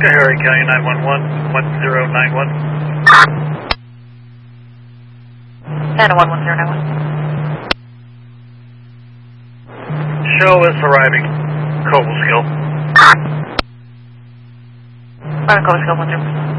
Harry County 911, 1091. 911, 1091. Show is arriving. Cobleskill. Cobleskill, 10.